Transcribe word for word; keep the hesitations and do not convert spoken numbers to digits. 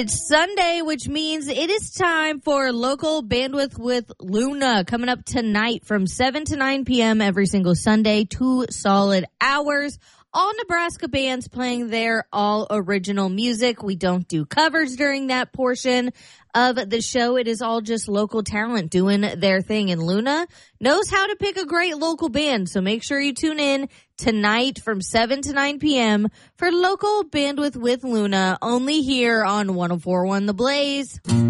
It's Sunday, which means it is time for Local Bandwidth with Luna, coming up tonight from seven to nine p.m. every single Sunday, two solid hours. All Nebraska bands playing their all original music. We don't do covers during that portion of the show. It is all just local talent doing their thing. And Luna knows how to pick a great local band. So make sure you tune in tonight from seven to nine p.m. for Local Bandwidth with Luna, only here on one oh four point one The Blaze.